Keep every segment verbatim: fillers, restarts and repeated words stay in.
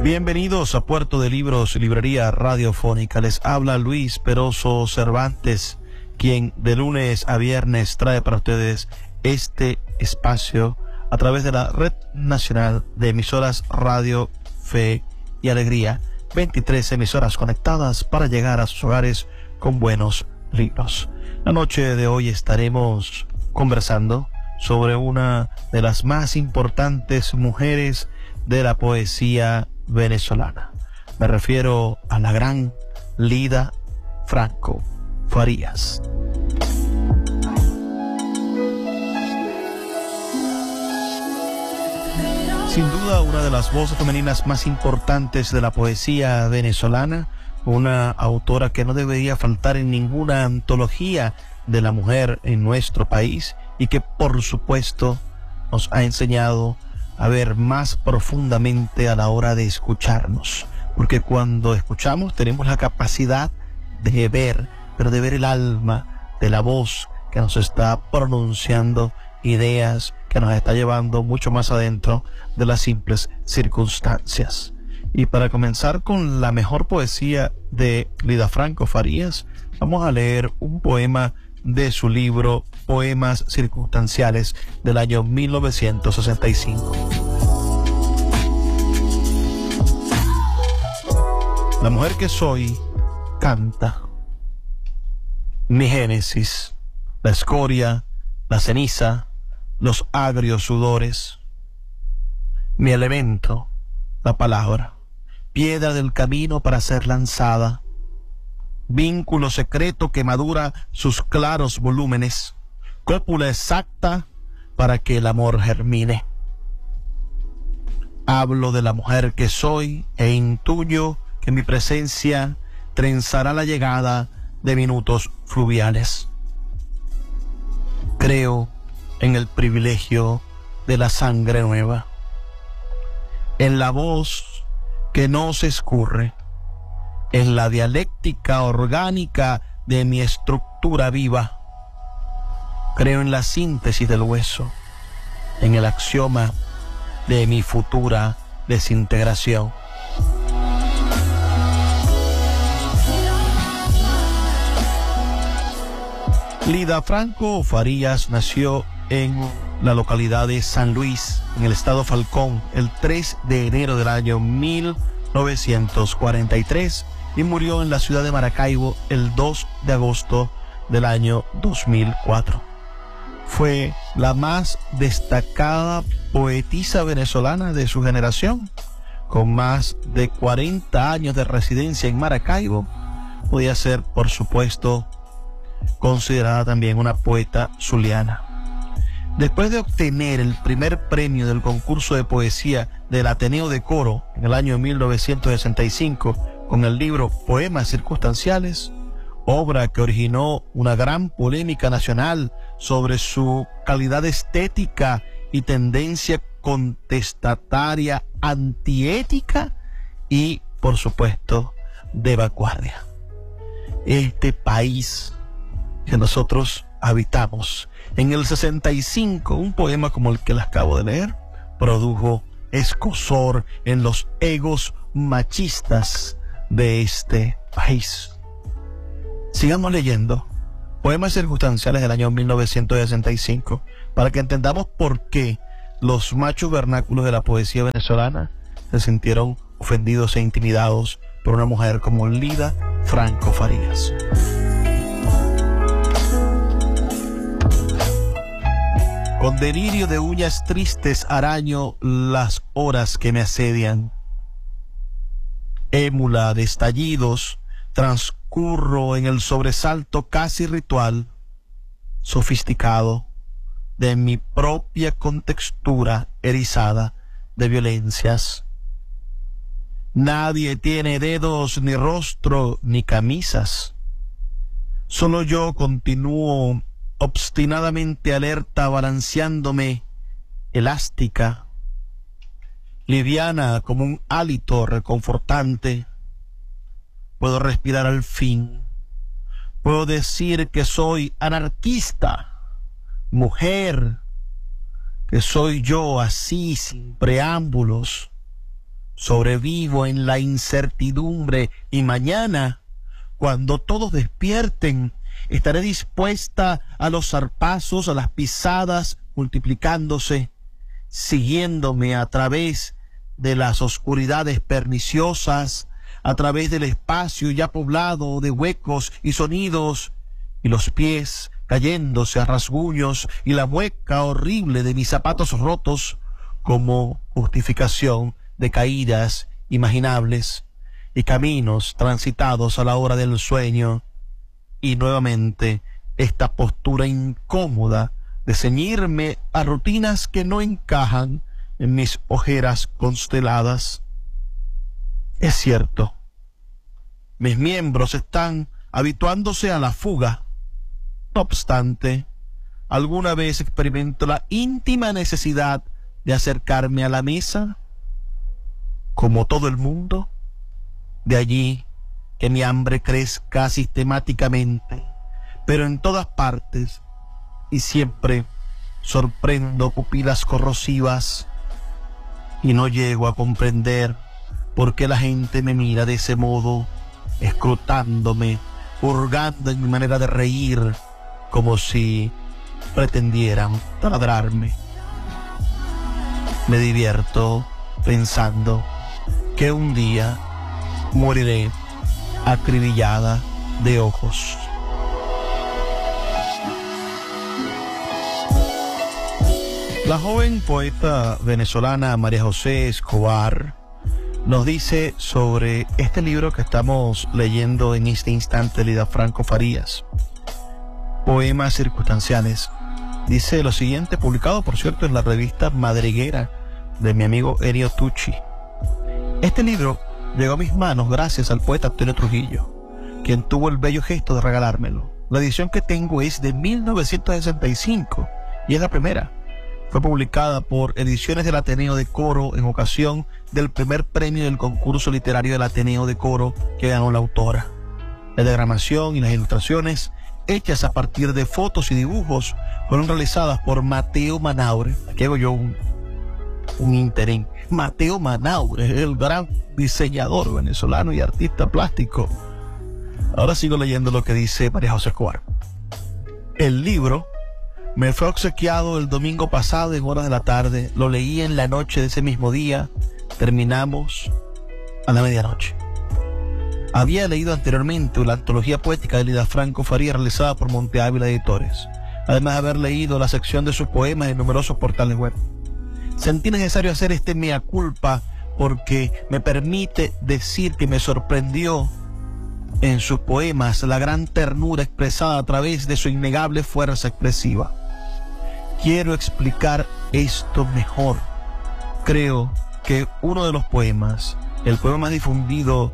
Bienvenidos a Puerto de Libros, librería radiofónica. Les habla Luis Peroso Cervantes, quien de lunes a viernes trae para ustedes este espacio a través de la Red Nacional de Emisoras Radio Fe y Alegría. veintitrés emisoras conectadas para llegar a sus hogares con buenos libros. La noche de hoy estaremos conversando sobre una de las más importantes mujeres de la poesía venezolana. Me refiero a la gran Lida Franco Farías. Sin duda, una de las voces femeninas más importantes de la poesía venezolana, una autora que no debería faltar en ninguna antología de la mujer en nuestro país y que, por supuesto, nos ha enseñado a ver más profundamente a la hora de escucharnos, porque cuando escuchamos tenemos la capacidad de ver, pero de ver el alma de la voz que nos está pronunciando ideas, que nos está llevando mucho más adentro de las simples circunstancias. Y para comenzar con la mejor poesía de Lida Franco Farías, vamos a leer un poema de su libro Poemas Circunstanciales del año mil novecientos sesenta y cinco. La mujer que soy canta. Mi génesis, la escoria, la ceniza, los agrios sudores. Mi elemento, la palabra, piedra del camino para ser lanzada. Vínculo secreto que madura sus claros volúmenes, cópula exacta para que el amor germine. Hablo de la mujer que soy e intuyo que mi presencia trenzará la llegada de minutos fluviales. Creo en el privilegio de la sangre nueva, en la voz que no se escurre, en la dialéctica orgánica de mi estructura viva. Creo en la síntesis del hueso, en el axioma de mi futura desintegración. Lida Franco Farías nació en la localidad de San Luis, en el estado Falcón, el tres de enero del año mil novecientos cuarenta y tres y murió en la ciudad de Maracaibo el dos de agosto del año dos mil cuatro. Fue la más destacada poetisa venezolana de su generación, con más de cuarenta años de residencia en Maracaibo. Podía ser, por supuesto, considerada también una poeta zuliana. Después de obtener el primer premio del concurso de poesía del Ateneo de Coro en el año mil novecientos sesenta y cinco con el libro Poemas Circunstanciales, obra que originó una gran polémica nacional sobre su calidad estética y tendencia contestataria antiética y, por supuesto, de vanguardia. Este país que nosotros habitamos, en el sesenta y cinco, un poema como el que les acabo de leer produjo escozor en los egos machistas de este país. Sigamos leyendo Poemas Circunstanciales del año mil novecientos sesenta y cinco para que entendamos por qué los machos vernáculos de la poesía venezolana se sintieron ofendidos e intimidados por una mujer como Lida Franco Farías. Con delirio de uñas tristes araño las horas que me asedian. Émula de estallidos transcurro en el sobresalto casi ritual, sofisticado, de mi propia contextura erizada de violencias. Nadie tiene dedos, ni rostro, ni camisas. Solo yo continúo obstinadamente alerta, balanceándome, elástica, liviana como un hálito reconfortante. Puedo respirar al fin. Puedo decir que soy anarquista, mujer, que soy yo así, sin preámbulos, sobrevivo en la incertidumbre y mañana, cuando todos despierten, estaré dispuesta a los zarpazos, a las pisadas multiplicándose, siguiéndome a través de las oscuridades perniciosas, a través del espacio ya poblado de huecos y sonidos, y los pies cayéndose a rasguños y la mueca horrible de mis zapatos rotos como justificación de caídas imaginables y caminos transitados a la hora del sueño, y nuevamente esta postura incómoda de ceñirme a rutinas que no encajan en mis ojeras consteladas. Es cierto, mis miembros están habituándose a la fuga. No obstante, alguna vez experimento la íntima necesidad de acercarme a la mesa, como todo el mundo. De allí que mi hambre crezca sistemáticamente, pero en todas partes, y siempre sorprendo pupilas corrosivas, y no llego a comprender por qué la gente me mira de ese modo, escrutándome, hurgando en mi manera de reír, como si pretendieran taladrarme. Me divierto pensando que un día moriré acribillada de ojos. La joven poeta venezolana María José Escobar nos dice sobre este libro que estamos leyendo en este instante, Lida Franco Farías, Poemas Circunstanciales. Dice lo siguiente, publicado por cierto en la revista Madriguera de mi amigo Enio Tucci. Este libro llegó a mis manos gracias al poeta Antonio Trujillo, quien tuvo el bello gesto de regalármelo. La edición que tengo es de mil novecientos sesenta y cinco y es la primera. Fue publicada por Ediciones del Ateneo de Coro en ocasión del primer premio del concurso literario del Ateneo de Coro que ganó la autora. La diagramación y las ilustraciones, hechas a partir de fotos y dibujos, fueron realizadas por Mateo Manaure. Aquí hago yo un, un interín. Mateo Manaure es el gran diseñador venezolano y artista plástico. Ahora sigo leyendo lo que dice María José Escobar. El libro me fue obsequiado el domingo pasado en horas de la tarde. Lo leí en la noche de ese mismo día. Terminamos a la medianoche. Había leído anteriormente la antología poética de Lida Franco Farías realizada por Monte Ávila Editores, además de haber leído la sección de sus poemas en numerosos portales web. Sentí necesario hacer este mea culpa porque me permite decir que me sorprendió en sus poemas la gran ternura expresada a través de su innegable fuerza expresiva. Quiero explicar esto mejor. Creo que uno de los poemas, el poema más difundido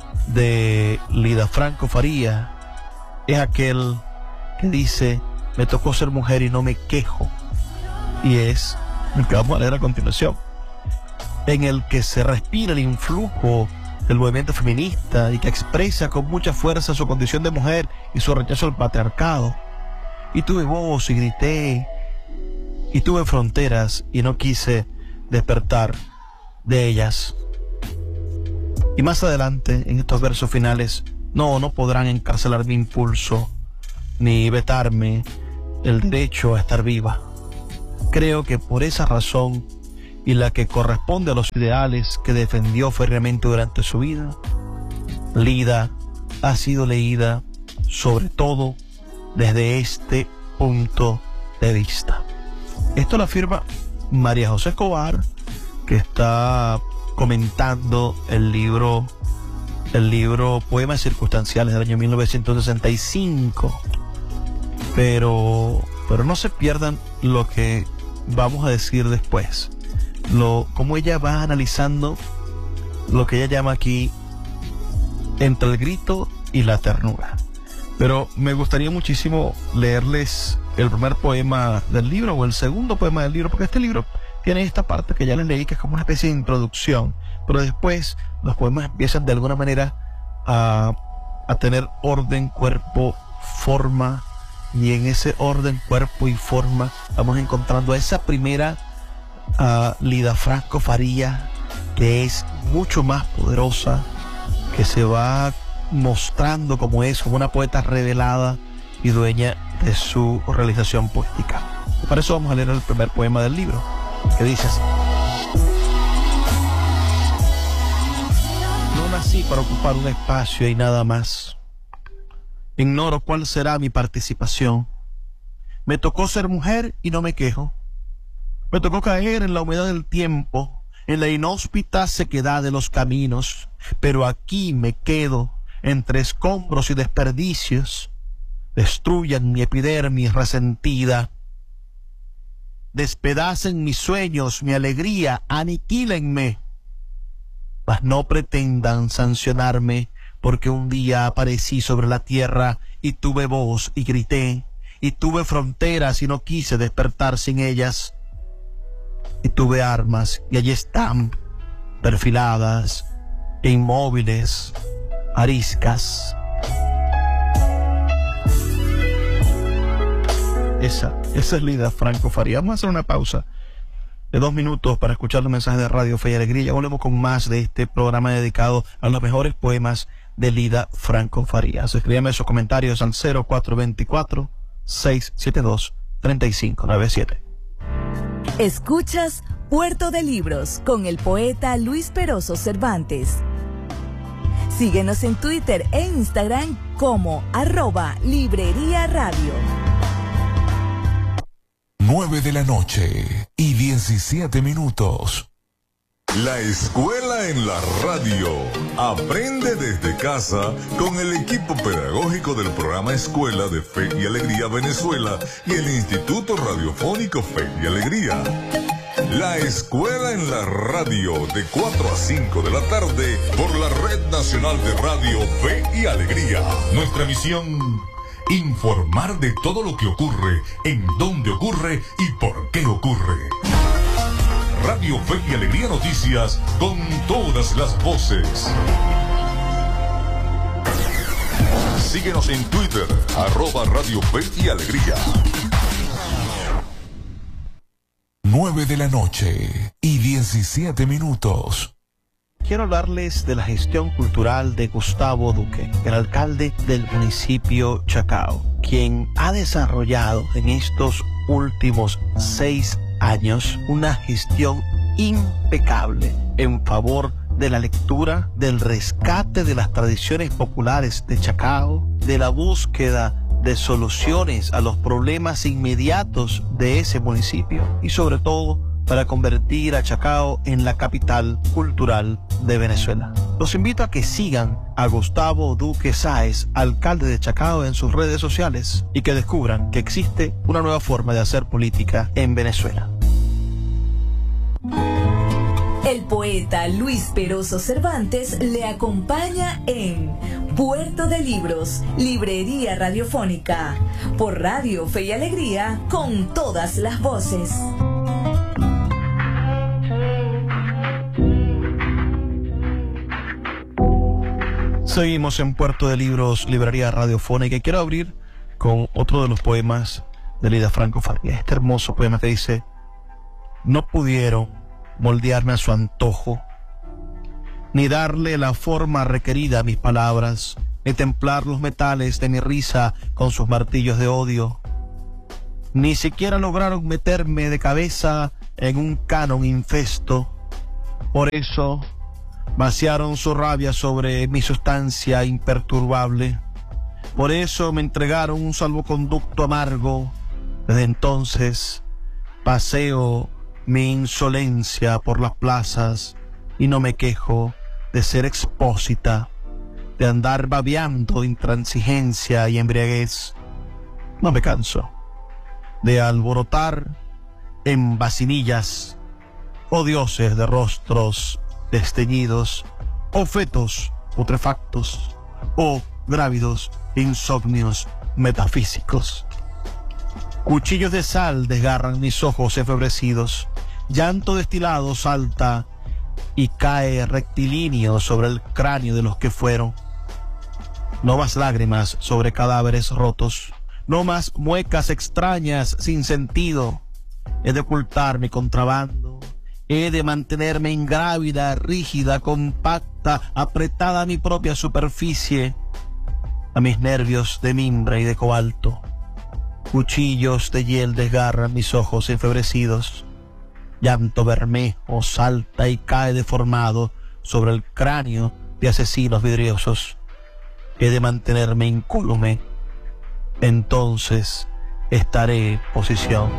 de Lida Franco Farías, es aquel que dice: me tocó ser mujer y no me quejo, y es el que vamos a leer a continuación, en el que se respira el influjo del movimiento feminista y que expresa con mucha fuerza su condición de mujer y su rechazo al patriarcado. Y tuve voz y grité, y tuve fronteras y no quise despertar de ellas. Y más adelante, en estos versos finales, no, no podrán encarcelar mi impulso, ni vetarme el derecho a estar viva. Creo que por esa razón, y la que corresponde a los ideales que defendió férreamente durante su vida, Lida ha sido leída sobre todo desde este punto de vista. Esto lo afirma María José Escobar, que está comentando el libro el libro Poemas Circunstanciales del año mil novecientos sesenta y cinco. Pero, pero no se pierdan lo que vamos a decir después. Lo, cómo ella va analizando lo que ella llama aquí entre el grito y la ternura. Pero me gustaría muchísimo leerles el primer poema del libro, o el segundo poema del libro, porque este libro tiene esta parte que ya les leí, que es como una especie de introducción, pero después los poemas empiezan de alguna manera a, a tener orden, cuerpo, forma, y en ese orden, cuerpo y forma vamos encontrando a esa primera uh, Lida Franco Farías, que es mucho más poderosa, que se va mostrando como es, como una poeta revelada y dueña de su realización poética. Y para eso vamos a leer el primer poema del libro, que dice así: no nací para ocupar un espacio y nada más. Ignoro cuál será mi participación. Me tocó ser mujer y no me quejo. Me tocó caer en la humedad del tiempo, en la inhóspita sequedad de los caminos, pero aquí me quedo entre escombros y desperdicios. Destruyan mi epidermis resentida, despedacen mis sueños, mi alegría, aniquílenme, mas no pretendan sancionarme, porque un día aparecí sobre la tierra y tuve voz y grité, y tuve fronteras y no quise despertar sin ellas, y tuve armas y allí están, perfiladas e inmóviles, ariscas. Esa, esa es Lida Franco Farías. Vamos a hacer una pausa de dos minutos para escuchar los mensajes de Radio Fe y Alegría. Ya volvemos con más de este programa dedicado a los mejores poemas de Lida Franco Farías. Escríbeme sus comentarios al cero cuatro dos cuatro, seis siete dos, tres cinco nueve siete. Escuchas Puerto de Libros con el poeta Luis Peroso Cervantes. Síguenos en Twitter e Instagram como arroba Librería Radio. nueve de la noche y diecisiete minutos. La escuela en la radio. Aprende desde casa con el equipo pedagógico del programa Escuela de Fe y Alegría Venezuela y el Instituto Radiofónico Fe y Alegría. La escuela en la radio de cuatro a cinco de la tarde por la Red Nacional de Radio Fe y Alegría. Nuestra misión: informar de todo lo que ocurre, en dónde ocurre y por qué ocurre. Radio Fe y Alegría Noticias con todas las voces. Síguenos en Twitter, arroba Radio Fe y Alegría. nueve de la noche y diecisiete minutos. Quiero hablarles de la gestión cultural de Gustavo Duque, el alcalde del municipio Chacao, quien ha desarrollado en estos últimos seis años una gestión impecable en favor de la lectura, del rescate de las tradiciones populares de Chacao, de la búsqueda de soluciones a los problemas inmediatos de ese municipio y sobre todo para convertir a Chacao en la capital cultural de Venezuela. Los invito a que sigan a Gustavo Duque Sáez, alcalde de Chacao, en sus redes sociales y que descubran que existe una nueva forma de hacer política en Venezuela. El poeta Luis Peroso Cervantes le acompaña en Puerto de Libros, Librería Radiofónica, por Radio Fe y Alegría, con todas las voces. Seguimos en Puerto de Libros, Librería Radiofónica, y quiero abrir con otro de los poemas de Lida Franco Farías. Este hermoso poema que dice: no pudieron moldearme a su antojo, ni darle la forma requerida a mis palabras, ni templar los metales de mi risa con sus martillos de odio. Ni siquiera lograron meterme de cabeza en un canon infesto. Por eso vaciaron su rabia sobre mi sustancia imperturbable. Por eso me entregaron un salvoconducto amargo. Desde entonces paseo mi insolencia por las plazas y no me quejo de ser expósita, de andar babeando intransigencia y embriaguez. No me canso de alborotar en vacinillas, oh dioses de rostros desteñidos, oh fetos putrefactos, oh grávidos insomnios metafísicos. Cuchillos de sal desgarran mis ojos enfebrecidos, llanto destilado salta y cae rectilíneo sobre el cráneo de los que fueron. No más lágrimas sobre cadáveres rotos, no más muecas extrañas sin sentido. He de ocultar mi contrabando He de mantenerme ingrávida, rígida, compacta, apretada a mi propia superficie, a mis nervios de mimbre y de cobalto. Cuchillos de hiel desgarran mis ojos enfebrecidos. Llanto bermejo salta y cae deformado sobre el cráneo de asesinos vidriosos. He de mantenerme incólume. Entonces estaré en posición.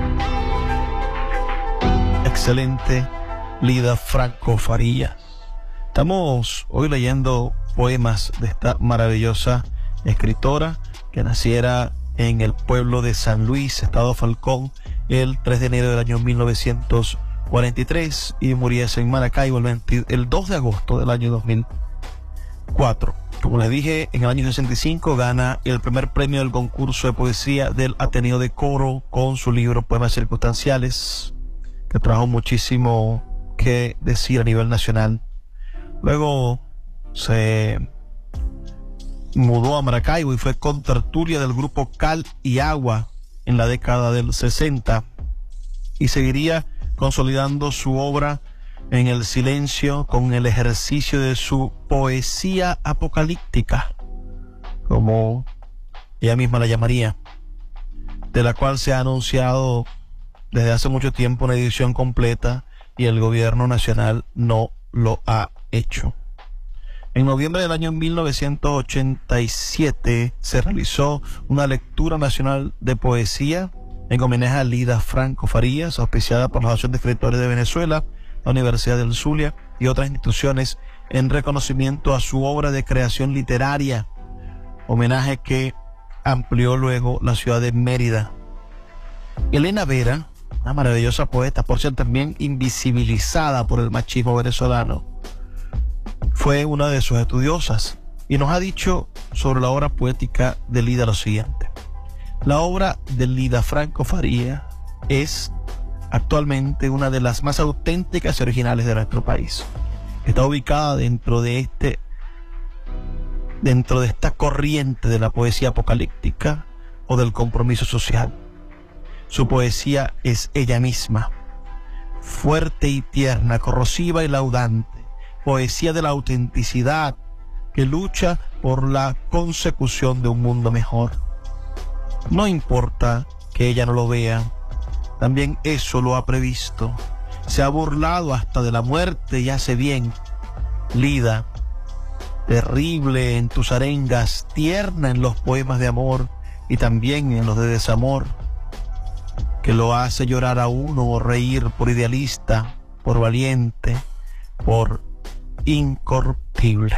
Excelente, Lida Franco Farías. Estamos hoy leyendo poemas de esta maravillosa escritora que naciera en el pueblo de San Luis, estado Falcón, el tres de enero del año mil novecientos cuarenta y tres y muriese en Maracaibo el, veinte, el dos de agosto del año dos mil cuatro. Como les dije, en el año sesenta y cinco gana el primer premio del concurso de poesía del Ateneo de Coro con su libro Poemas Circunstanciales, que trajo muchísimo que decir a nivel nacional. Luego se mudó a Maracaibo y fue contertulia del grupo Cal y Agua en la década del sesenta y seguiría consolidando su obra en el silencio con el ejercicio de su poesía apocalíptica, como ella misma la llamaría, de la cual se ha anunciado desde hace mucho tiempo una edición completa y el gobierno nacional no lo ha hecho. En noviembre del año mil novecientos ochenta y siete se realizó una lectura nacional de poesía en homenaje a Lida Franco Farías, auspiciada por la Asociación de Escritores de Venezuela, la Universidad del Zulia y otras instituciones en reconocimiento a su obra de creación literaria, homenaje que amplió luego la ciudad de Mérida. Elena Vera, una maravillosa poeta, por cierto también invisibilizada por el machismo venezolano, fue una de sus estudiosas y nos ha dicho sobre la obra poética de Lida lo siguiente. La obra de Lida Franco Farías es actualmente una de las más auténticas y originales de nuestro país. Está ubicada dentro de este dentro de esta corriente de la poesía apocalíptica o del compromiso social. Su poesía es ella misma, fuerte y tierna, corrosiva y laudante, poesía de la autenticidad que lucha por la consecución de un mundo mejor. No importa que ella no lo vea, también eso lo ha previsto. Se ha burlado hasta de la muerte y hace bien. Lida, terrible en tus arengas, tierna en los poemas de amor y también en los de desamor, que lo hace llorar a uno o reír por idealista, por valiente, por incorruptible.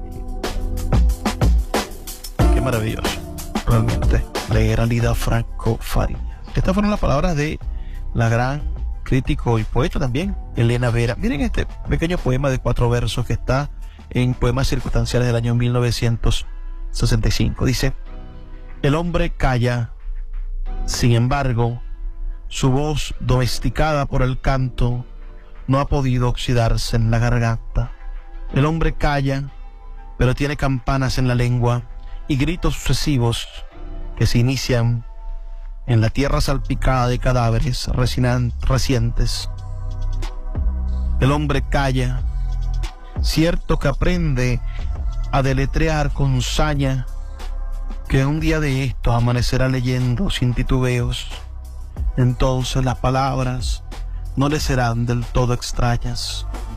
Qué maravilloso, realmente, leer a Lida Franco Farías. Estas fueron las palabras de la gran crítico y poeta también, Elena Vera. Miren este pequeño poema de cuatro versos que está en Poemas Circunstanciales del año mil novecientos sesenta y cinco. Dice: el hombre calla, sin embargo, su voz domesticada por el canto no ha podido oxidarse en la garganta. El hombre calla, pero tiene campanas en la lengua y gritos sucesivos que se inician en la tierra salpicada de cadáveres resinan- recientes. El hombre calla, cierto que aprende a deletrear con saña, que un día de estos amanecerá leyendo sin titubeos. Entonces las palabras no le serán del todo extrañas.